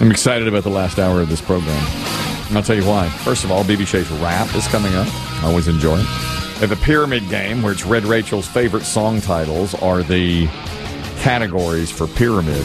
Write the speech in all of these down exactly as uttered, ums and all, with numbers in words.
I'm excited about the last hour of this program. And I'll tell you why. First of all, B B Shay's rap is coming up. I always enjoy it. At the Pyramid Game, where it's Red Rachel's favorite song titles are the categories for Pyramid.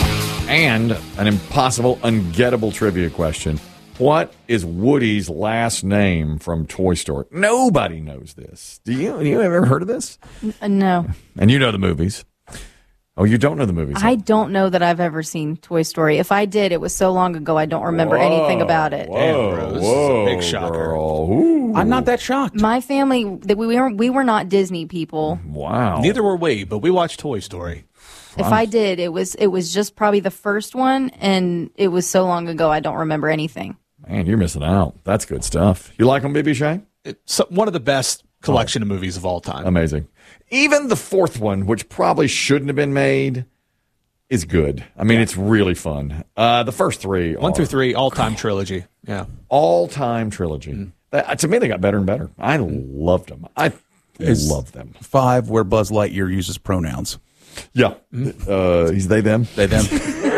And an impossible, ungettable trivia question. What is Woody's last name from Toy Story? Nobody knows this. Do you? You ever heard of this? N- no. And you know the movies. Oh, you don't know the movies? I don't know that I've ever seen Toy Story. If I did, it was so long ago I don't remember Whoa, anything about it. Whoa, Damn, bro, this whoa, is a big shocker. girl. Ooh. I'm not that shocked. My family, that we were we were not Disney people. Wow. Neither were we, but we watched Toy Story. If I did, it was it was just probably the first one, and it was so long ago I don't remember anything. Man, you're missing out. That's good stuff. You like them, B B Shay? It's one of the best collection of movies of all time. Amazing. Even the fourth one, which probably shouldn't have been made, is good. I mean, it's really fun. Uh, the first three One are through three, all-time trilogy. Yeah. all-time trilogy. Mm. That- to me, they got better and better. I loved them. I Is- love them. Five, where Buzz Lightyear uses pronouns. Yeah. Uh, he's they, them. They, them.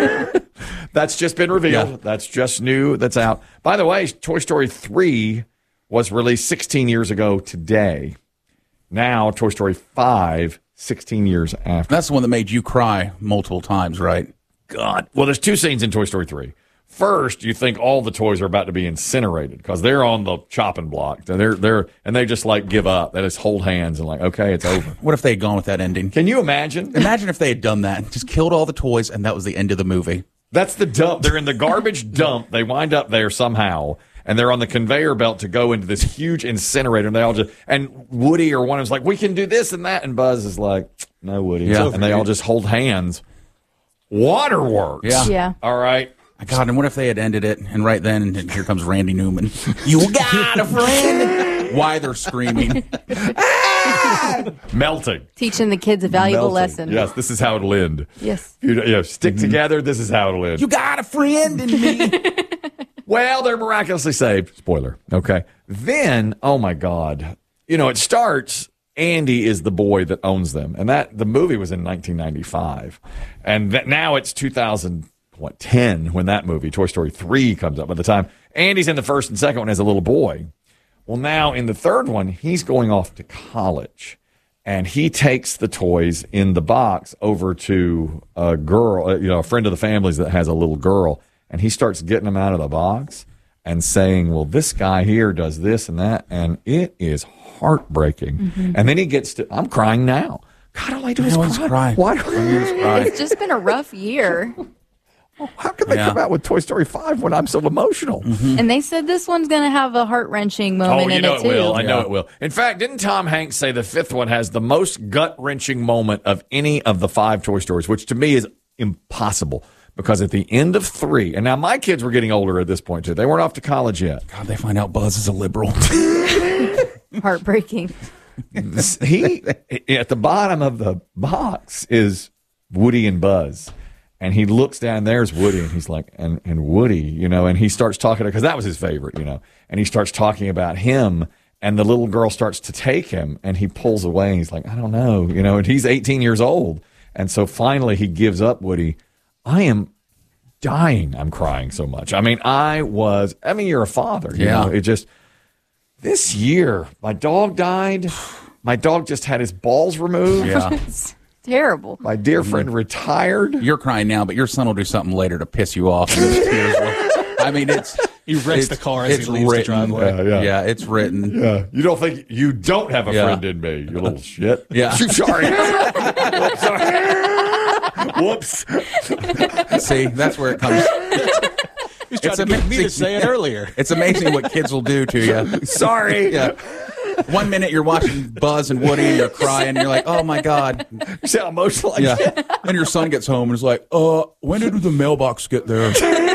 That's just been revealed. Yeah. That's just new. That's out. By the way, Toy Story three was released sixteen years ago today. Now, Toy Story five, sixteen years after. That's the one that made you cry multiple times, right? God. Well, there's two scenes in Toy Story three. First, you think all the toys are about to be incinerated because they're on the chopping block. They're they're and they just like give up. They just hold hands and like, okay, it's over. What if they had gone with that ending? Can you imagine? Imagine if they had done that, just killed all the toys, and that was the end of the movie. That's the dump. They're in the garbage dump. They wind up there somehow, and they're on the conveyor belt to go into this huge incinerator. And they all just and Woody or one of them's like, we can do this and that, and Buzz is like, no, Woody. Yeah. And they all just hold hands. Waterworks. Yeah. Yeah. All right. God, and what if they had ended it, and right then, and here comes Randy Newman. You got a friend! Why they're screaming. Melting. Teaching the kids a valuable Melting. lesson. Yes, this is how it'll end. Yes. You know, yeah, stick Mm-hmm. together. This is how it'll end. You got a friend in me. Well, they're miraculously saved. Spoiler. Okay. Then, oh my God. You know, it starts, Andy is the boy that owns them. And that the movie was in nineteen ninety-five. And that, now it's two thousand, what, ten when that movie, Toy Story three, comes up. By the time Andy's in the first and second one as a little boy. Well, now in the third one, he's going off to college. And he takes the toys in the box over to a girl, uh, you know, a friend of the family's that has a little girl. And he starts getting them out of the box and saying, well, this guy here does this and that. And it is heartbreaking. Mm-hmm. And then he gets to, I'm crying now. God, all I do is I always cry. cry. Why? It's just been a rough year. How can they Yeah. come out with Toy Story five when I'm so emotional? And they said this one's going to have a heart-wrenching moment Oh, you in know it, it too. will. I know Yeah. it will. In fact, didn't Tom Hanks say the fifth one has the most gut-wrenching moment of any of the five Toy Stories, which to me is impossible because at the end of three, and now my kids were getting older at this point too. They weren't off to college yet. God, they find out Buzz is a liberal. Heartbreaking. He at the bottom of the box is Woody and Buzz. And he looks down, there's Woody, and he's like, and, and Woody, you know, and he starts talking, because that was his favorite, you know, and he starts talking about him, and the little girl starts to take him, and he pulls away, and he's like, I don't know, you know, and he's eighteen years old. And so finally he gives up Woody. I am dying. I'm crying so much. I mean, I was, I mean, you're a father, you Yeah. know, it just, this year, my dog died. My dog just had his balls removed. Yeah. It's terrible. My dear friend retired. You're crying now, but your son will do something later to piss you off. And his tears will- I mean, it's He wrecks it's- the car as he it's leaves the written. driveway. Yeah, yeah. Yeah, it's written. Yeah. You don't think you don't have a Yeah. friend in me, you little shit. Yeah. Sorry. Whoops. Sorry. Whoops. See, that's where it comes. He was trying It's to get me to amazing. say it earlier. It's amazing what kids will do to you. Sorry. Yeah. One minute you're watching Buzz and Woody and you're crying and you're like, oh my God. You see how emotional I Yeah. get? And your son gets home and is like, uh, when did the mailbox get there?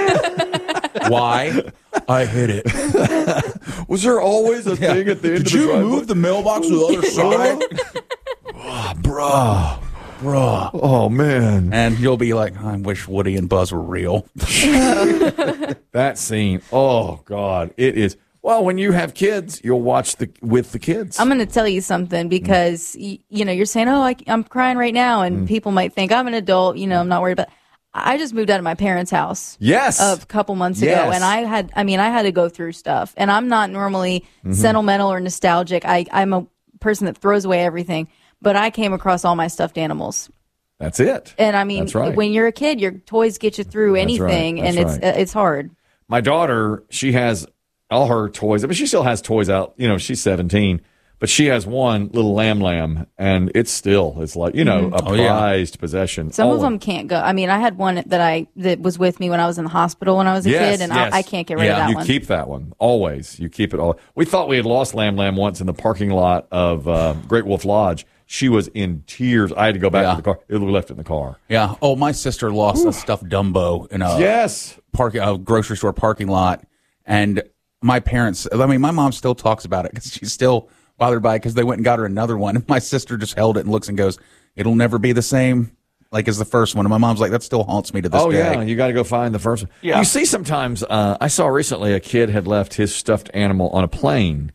Why? I hit it. Was there always a Yeah. thing at the end Did of the you driveway? move the mailbox to the other side? Bruh. Bruh. Oh, man. And you'll be like, I wish Woody and Buzz were real. That scene. Oh, God. It is. Well, when you have kids, you'll watch the with the kids. I'm going to tell you something because, y- you know, you're saying, oh, I, I'm crying right now. And people might think I'm an adult. You know, I'm not worried about I just moved out of my parents' house. Yes. A couple months ago. Yes. And I had, I mean, I had to go through stuff. And I'm not normally Mm-hmm. sentimental or nostalgic. I, I'm a person that throws away everything. But I came across all my stuffed animals. That's it. And I mean, That's right. when you're a kid, your toys get you through That's right. anything. That's and it's right. uh, it's hard. My daughter, she has all her toys. I mean, she still has toys out. You know, she's seventeen, but she has one little lamb lamb, and it's still, it's like, you know, a Oh, yeah. prized possession. Some Oh, of them can't go. I mean, I had one that I that was with me when I was in the hospital when I was a Yes, kid, and yes. I, I can't get rid Yeah, of that You one. keep that one always. You keep it all. We thought we had lost Lamb Lamb once in the parking lot of uh, Great Wolf Lodge. She was in tears. I had to go back Yeah. to the car. It was left in the car. Yeah. Oh, my sister lost a stuffed Dumbo in a Yes. park, a grocery store parking lot, and my parents. I mean, my mom still talks about it because she's still bothered by it because they went and got her another one. And my sister just held it and looks and goes, "It'll never be the same like as the first one." And my mom's like, "That still haunts me to this Oh, day." yeah. You got to go find the first one. Yeah. You see sometimes, uh, I saw recently a kid had left his stuffed animal on a plane,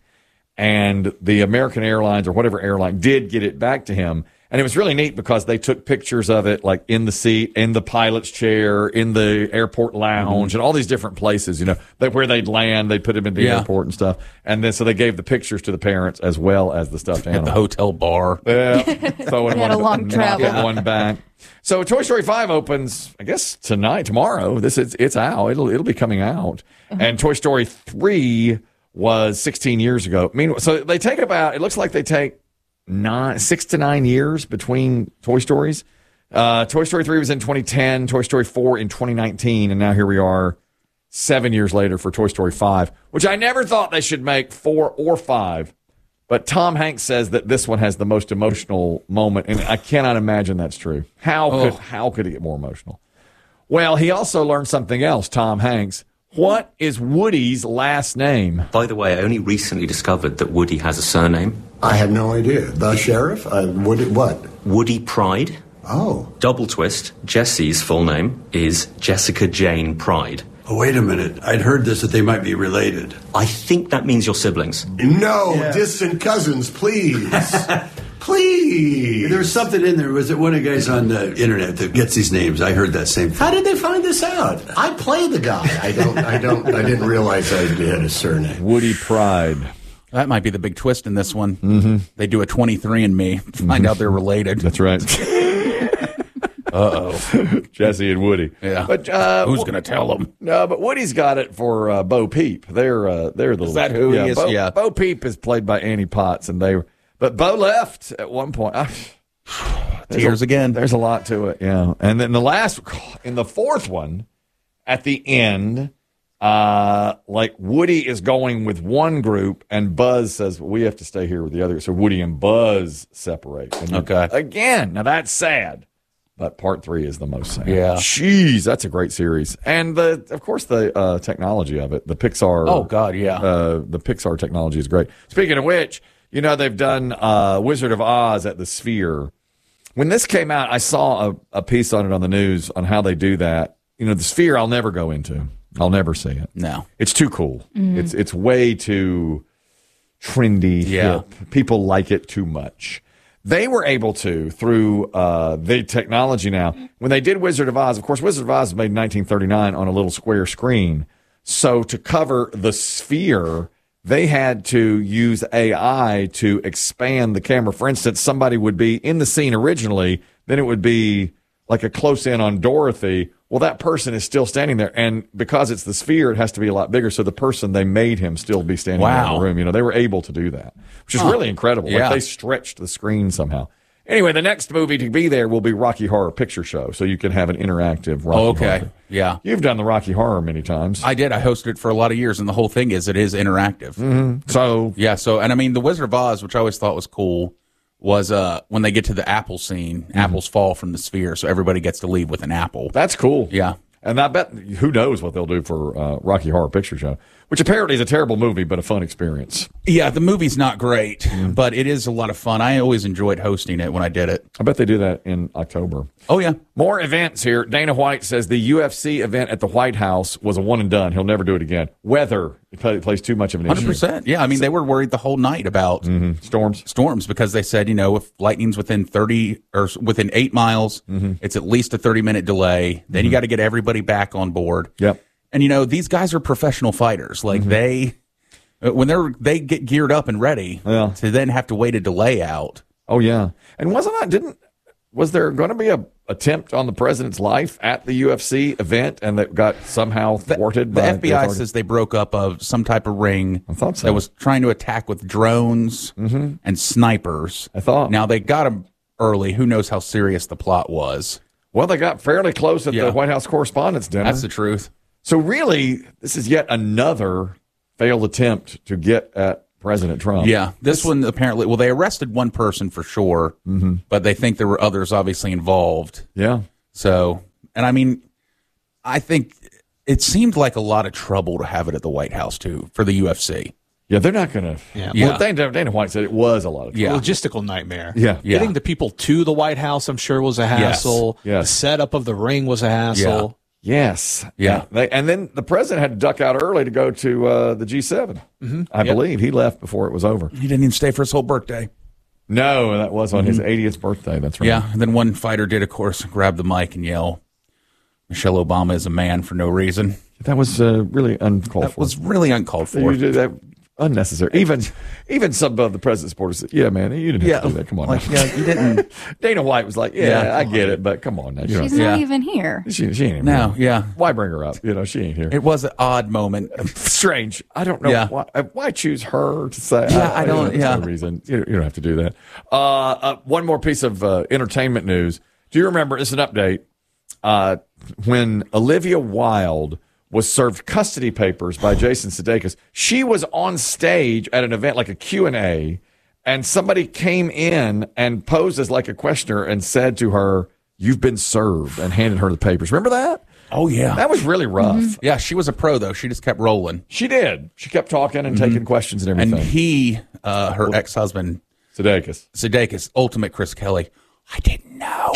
and the American Airlines or whatever airline did get it back to him. And it was really neat because they took pictures of it, like in the seat, in the pilot's chair, in the airport lounge, and all these different places, you know, that where they'd land, they'd put him in the Yeah. airport and stuff. And then so they gave the pictures to the parents as well as the stuffed At the animal. hotel bar. Yeah. So We had a long travel. One back. So Toy Story five opens, I guess tonight, tomorrow. This is it's out. It'll it'll be coming out. And Toy Story three was sixteen years ago. Meanwhile, so they take about. It looks like they take nine, six to nine years between Toy Stories. Uh, Toy Story three was in twenty ten. Toy Story four in twenty nineteen, and now here we are, seven years later for Toy Story five, which I never thought they should make four or five. But Tom Hanks says that this one has the most emotional moment, and I cannot imagine that's true. How could Oh. how could it get more emotional? Well, he also learned something else, Tom Hanks. What is Woody's last name? By the way, I only recently discovered that Woody has a surname. I had no idea. The sheriff? Uh, what? What? Woody Pride. Oh. Double twist, Jessie's full name is Jessica Jane Pride. Oh, wait a minute. I'd heard this that they might be related. I think that means you're siblings. No, distant cousins, please. Please. There's something in there. Was it one of the guys on the internet that gets these names? I heard that same thing. How did they find this out? I play the guy. I don't. I don't. I didn't realize I had a surname. Woody Pride. That might be the big twist in this one. Mm-hmm. They do a twenty-three and me, find out they're related. That's right. Uh-oh. Jesse and Woody. Yeah. But uh, Who's going to tell them? No, but Woody's got it for uh, Bo Peep. They're uh, they're the Is that who he is? Bo, Yeah. Bo Peep is played by Annie Potts, and they were. But Bo left at one point. I, there's Tears a, again. There's a lot to it, yeah. And then the last, in the fourth one, at the end, uh, like Woody is going with one group, and Buzz says, well, we have to stay here with the other. So Woody and Buzz separate. And you- Okay. Again, now that's sad. But part three is the most sad. Yeah. Jeez, that's a great series. And the, of course, the uh, technology of it, the Pixar. Oh, God, yeah. Uh, the Pixar technology is great. Speaking of which, you know, they've done uh, Wizard of Oz at the Sphere. When this came out, I saw a, a piece on it on the news on how they do that. You know, the Sphere I'll never go into. I'll never see it. No. It's too cool. It's it's way too trendy. Yeah. Hip. People like it too much. They were able to, through uh, the technology now, when they did Wizard of Oz, of course, Wizard of Oz was made in nineteen thirty-nine on a little square screen. So to cover the Sphere, they had to use A I to expand the camera. For instance, somebody would be in the scene originally, then it would be like a close in on Dorothy. Well, that person is still standing there. And because it's the Sphere, it has to be a lot bigger. So the person, they made him still be standing there in Wow. the room. You know, they were able to do that, which is really incredible. Yeah. Like they stretched the screen somehow. Anyway, the next movie to be there will be Rocky Horror Picture Show. So you can have an interactive Rocky Oh, okay. Horror. Yeah. You've done the Rocky Horror many times. I did. I hosted it for a lot of years, and the whole thing is it is interactive. Mm-hmm. So Yeah, so, and I mean, the Wizard of Oz, which I always thought was cool, was uh, when they get to the apple scene, Mm-hmm. apples fall from the sphere, so everybody gets to leave with an apple. that's cool. Yeah. And I bet, who knows what they'll do for uh, Rocky Horror Picture Show, which apparently is a terrible movie, but a fun experience. Yeah, the movie's not great, Mm-hmm. but it is a lot of fun. I always enjoyed hosting it when I did it. I bet they do that in October. Oh, yeah. More events here. Dana White says the U F C event at the White House was a one and done. He'll never do it again. Weather It play- plays too much of an Hundred issue. percent. Yeah, I mean, they were worried the whole night about Storms. storms because they said, you know, if lightning's within thirty or s- within eight miles, it's at least a thirty minute delay. Then you got to get everybody back on board. Yep. And you know, these guys are professional fighters. Like they, uh, when they're they get geared up and ready Yeah. to then have to wait a delay out. Oh yeah, and wasn't that didn't was there going to be a attempt on the president's life at the U F C event, and that got somehow thwarted? The by F B I authorities? says they broke up of some type of ring I thought so. that was trying to attack with drones and snipers. I thought. Now they got them early. Who knows how serious the plot was? Well, they got fairly close at Yeah. the White House Correspondents' Dinner. That's the truth. So really, this is yet another failed attempt to get at President Trump. Yeah, this one apparently. Well, they arrested one person for sure, but they think there were others obviously involved. Yeah. So, and I mean, I think it seemed like a lot of trouble to have it at the White House too for the U F C. Yeah, they're not going to. Yeah. Well, Yeah. Dana, Dana White said it was a lot of trouble. Yeah. Logistical nightmare. Yeah. Yeah. Getting the people to the White House, I'm sure, was a hassle. Yes. The setup of the ring was a hassle. Yes. Yeah. They, and then the president had to duck out early to go to uh, the G seven. Mm-hmm. I Yep. believe he left before it was over. He didn't even stay for his whole birthday. No, that was on his eightieth birthday. That's right. Yeah, and then one fighter did, of course, grab the mic and yell, "Michelle Obama is a man" for no reason. That was uh, really uncalled That for. was really uncalled for. You did that unnecessary. Even even some of the president's supporters said, "Yeah, man, you didn't have to do that. Come on." like, now. yeah, you didn't. Dana White was like, "Yeah, Yeah. I get it, but come on now. You She's know, not Yeah. even here. she, she ain't even No, here. yeah, Why bring her up? You know, she ain't here. it was an odd moment. Strange. I don't know Yeah. why. uh, Why choose her to say? Yeah, I don't- there's yeah. no reason. You, you don't have to do that. Uh, uh, one more piece of uh, entertainment news. Do you remember? It's an update. Uh, when Olivia Wilde was served custody papers by Jason Sudeikis, she was on stage at an event like a Q and A, and somebody came in and posed as like a questioner and said to her, "You've been served," and handed her the papers. Remember that? Oh yeah, That was really rough. yeah. She was a pro though. She just kept rolling. She did. She kept talking and taking questions and And everything. he, uh, her ex-husband, Sudeikis. Sudeikis, ultimate Chris Kelly. I didn't know.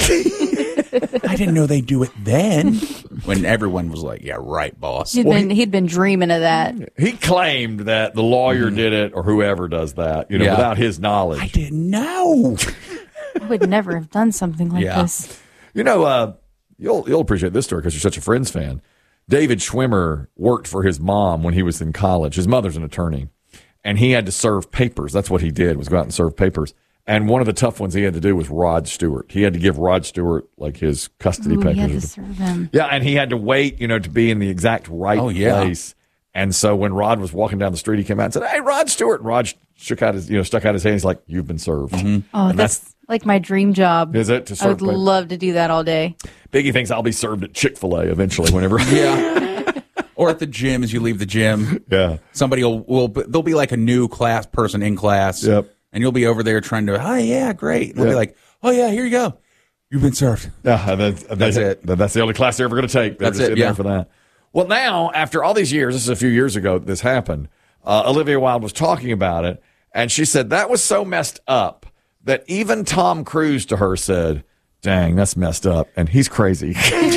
I didn't know they do it then. When everyone was like, "Yeah, right, boss." He'd been he'd been dreaming of that. He claimed that the lawyer did it or whoever does that, you know, Yeah. without his knowledge. I didn't know. I would never have done something like Yeah. this. You know, uh, you'll you'll appreciate this story because you're such a Friends fan. David Schwimmer worked for his mom when he was in college. His mother's an attorney, and he had to serve papers. That's what he did, was go out and serve papers. And one of the tough ones he had to do was Rod Stewart. He had to give Rod Stewart like his custody Ooh, papers. he had to serve him. Yeah, and he had to wait, you know, to be in the exact right Oh, yeah. place. And so when Rod was walking down the street, he came out and said, "Hey, Rod Stewart." And Rod shook out his, you know, stuck out his hand. He's like, "You've been served." Oh, that's like my dream job. Is it to I serve? would papers? love to do that all day. Biggie thinks I'll be served at Chick-fil-A eventually. Whenever, Yeah. Or at the gym as you leave the gym. yeah, Somebody will, will there'll be like a new class person in class. Yep. And you'll be over there trying to, "Oh yeah, great." And they'll Yeah. be like, "Oh yeah, here you go. You've been served." yeah. And that's, and That's that's it. That's the only class they're ever going to take. They're That's just it, in yeah. there for that. Well, now after all these years, this is a few years ago that this happened. Uh, Olivia Wilde was talking about it, and she said that was so messed up that even Tom Cruise to her said, "Dang, that's messed up," and he's crazy.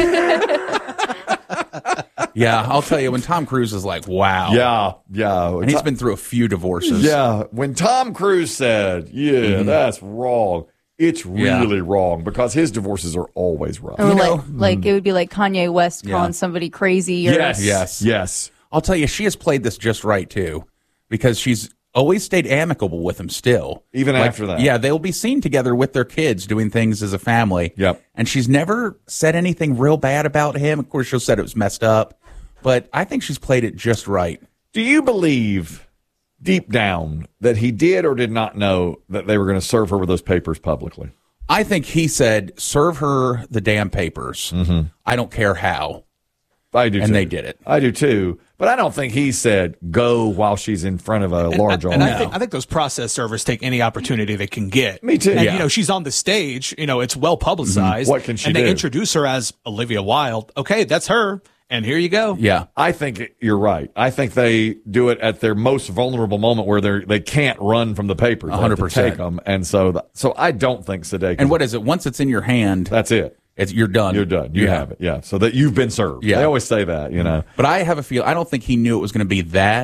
Yeah, I'll tell you, when Tom Cruise is like, "Wow." yeah, yeah. And he's been through a few divorces. Yeah, when Tom Cruise said, "Yeah, that's wrong," it's Yeah. really wrong because his divorces are always rough. Or You like, know- like it would be like Kanye West Yeah. calling somebody crazy. Or, Yes, Yes. yes. I'll tell you, she has played this just right too, because she's always stayed amicable with him still. Even Like, after that. Yeah, they'll be seen together with their kids doing things as a family. Yep. And she's never said anything real bad about him. Of course, she'll said it was messed up, but I think she's played it just right. Do you believe deep down that he did or did not know that they were going to serve her with those papers publicly? I think he said, "Serve her the damn papers. Mm-hmm. I don't care how." I do, And too. they did it. I do too, but I don't think he said go while she's in front of a large And audience. I think, I think those process servers take any opportunity they can get. Me too. And, Yeah. you know, she's on the stage. You know, it's well publicized. What can she and do? they introduce her as Olivia Wilde. Okay, that's her. And here you go. Yeah. I think you're right. I think they do it at their most vulnerable moment where they they can't run from the papers. They have to one hundred percent. take them, and so th- so I don't think Sudeikis. And what is it? Once it's in your hand, That's it. it's you're done. You're done. You Yeah. have it. Yeah. So that you've been served. Yeah. They always say that. You know. But I have a feel. I don't think he knew it was going to be that.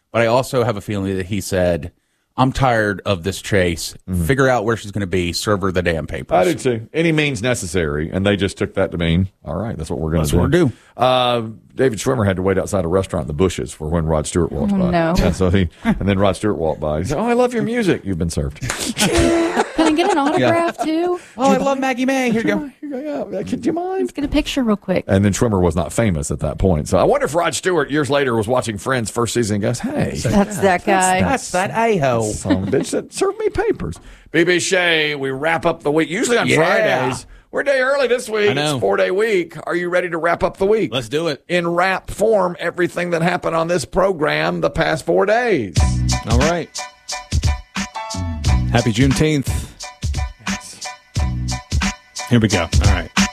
But I also have a feeling that he said, I'm tired of this chase. Figure out where she's going to be. Serve her the damn papers. I do too. Any means necessary. And they just took that to mean, all right, that's what we're going to That's do. what we're do. Uh, David Schwimmer had to wait outside a restaurant in the bushes for when Rod Stewart walked Oh, by. no. And, so he, and then Rod Stewart walked by. He said, oh, I love your music. You've been served. Can I get an autograph too? Oh, I love Maggie May. Here you go. Here you go. Yeah, could you mind? Let's get a picture real quick. And then Schwimmer was not famous at that point. So I wonder if Rod Stewart years later was watching Friends first season and goes, hey, That's that guy. That's that a-hole. son of a bitch that served me papers. B B Shea, we wrap up the week. Usually on Yeah. Fridays. We're a day early this week. I know. It's a four-day week. Are you ready to wrap up the week? Let's do it. In wrap form, everything that happened on this program the past four days. All right. Happy Juneteenth. Here we go. All right.